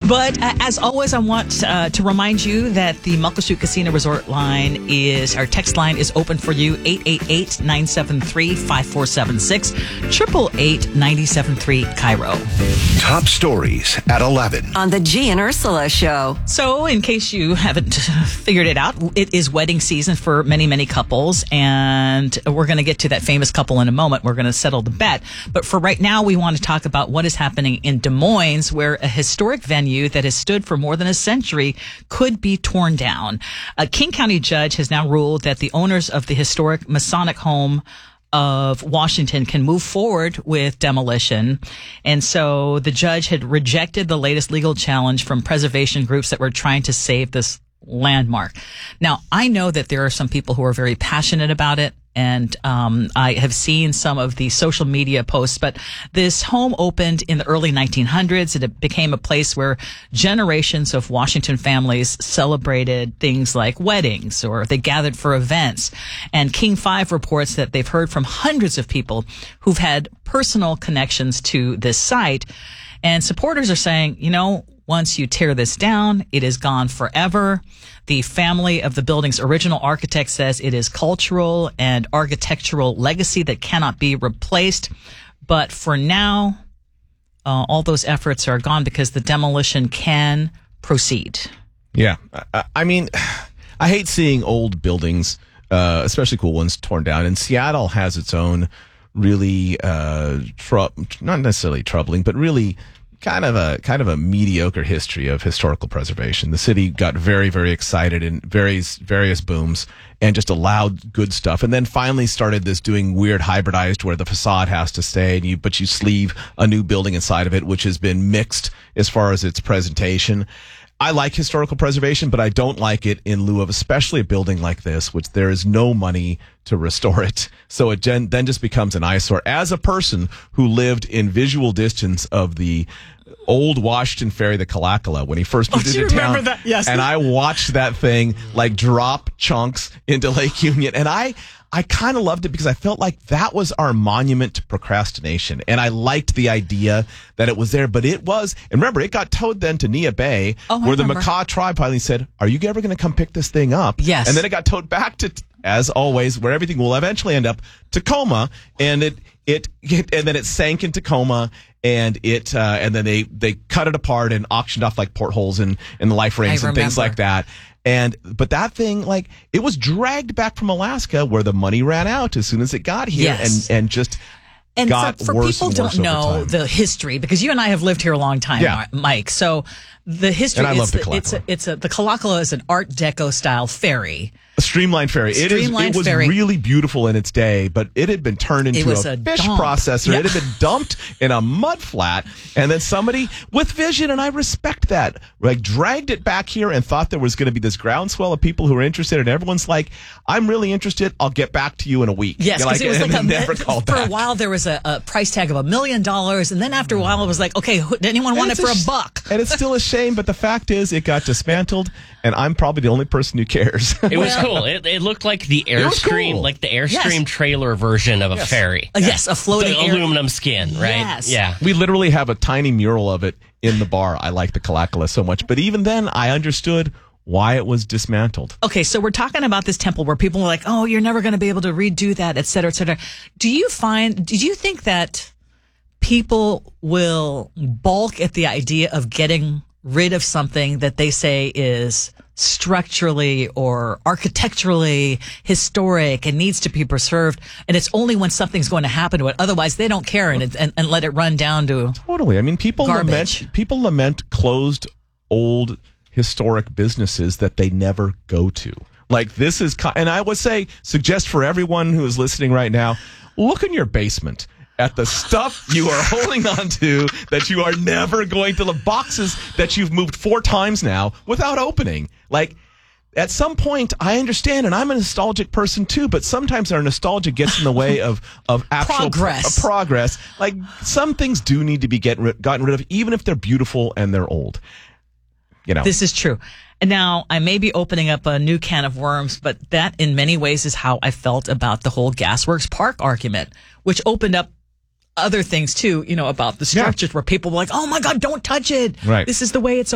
But as always, I want to remind you that the Muckleshoot Casino Resort line our text line is open for you, 888-973-5476, 888-973 Cairo. Top stories at 11 on the G and Ursula Show. So, in case you haven't figured it out, it is wedding season for many, many couples, and we're going to get to that famous couple in a moment. We're going to settle the bet. But for right now, we want to talk about what is happening in Des Moines, where a historic venue that has stood for more than a century could be torn down. A King County judge has now ruled that the owners of the historic Masonic home of Washington can move forward with demolition. And so the judge had rejected the latest legal challenge from preservation groups that were trying to save this landmark. Now, I know that there are some people who are very passionate about it, and I have seen some of the social media posts, but this home opened in the early 1900s, and it became a place where generations of Washington families celebrated things like weddings, or they gathered for events. And King 5 reports that they've heard from hundreds of people who've had personal connections to this site. And supporters are saying, once you tear this down, it is gone forever. The family of the building's original architect says it is cultural and architectural legacy that cannot be replaced. But for now, all those efforts are gone because the demolition can proceed. Yeah. I mean, I hate seeing old buildings, especially cool ones, torn down. And Seattle has its own really, not necessarily troubling, but really kind of a mediocre history of historical preservation. The city got very, very excited in various booms and just allowed good stuff, and then finally started this doing weird hybridized where the facade has to stay, but you sleeve a new building inside of it, which has been mixed as far as its presentation. I like historical preservation, but I don't like it in lieu of especially a building like this, which there is no money to restore it. So it then just becomes an eyesore. As a person who lived in visual distance of the old Washington Ferry, the Kalakala, when he first moved into town, that? Yes. And I watched that thing like drop chunks into Lake Union, and I kind of loved it because I felt like that was our monument to procrastination. And I liked the idea that it was there, but it was, and remember, it got towed then to Nia Bay, where the Makah tribe finally said, are you ever going to come pick this thing up? Yes. And then it got towed back to, as always, where everything will eventually end up, Tacoma, and and then it sank in Tacoma, and then they cut it apart and auctioned off like portholes and the life rings and things like that. But that thing, like, it was dragged back from Alaska where the money ran out as soon as it got here. Yes. and just and got for worse people and don't worse over know time. the history, because you and I have lived here a long time, Yeah. Mike. So the history, And I love the Kalakala. the Kalakala is an Art Deco style ferry. A streamlined ferry. It was really beautiful in its day, but it had been turned into a fish processor. Yeah. It had been dumped in a mud flat, and then somebody with vision, and I respect that, like, dragged it back here and thought there was going to be this groundswell of people who were interested, and everyone's like, I'm really interested. I'll get back to you in a week. Yes, because it was like never called for back. a while there was a price tag of $1 million, and then after a while it was like, okay, did anyone want it for $1? And it's still a shame, but the fact is it got dismantled, and I'm probably the only person who cares. It was cool. It looked like the Airstream, cool. like the Airstream trailer version of a ferry. Yes, a floating the aluminum skin, right? Yes. Yeah. We literally have a tiny mural of it in the bar. I like the Kalakala so much. But even then, I understood why it was dismantled. Okay, so we're talking about this temple where people are like, oh, you're never going to be able to redo that, et cetera, et cetera. Do you think that people will balk at the idea of getting rid of something that they say is structurally or architecturally historic and needs to be preserved, and it's only when something's going to happen to it? Otherwise, they don't care and let it run down to Totally. I mean, people lament closed old historic businesses that they never go to. Like, this is, and I would suggest for everyone who is listening right now, look in your basement at the stuff you are holding on to that you are never going to, the boxes that you've moved 4 times now without opening. Like, at some point, I understand, and I'm a nostalgic person too, but sometimes our nostalgia gets in the way of actual progress. Like, some things do need to be gotten rid of, even if they're beautiful and they're old. This is true. And now I may be opening up a new can of worms, but that in many ways is how I felt about the whole Gasworks Park argument, which opened up other things too, about the structures where people were like, oh my God, don't touch it. Right. This is the way it's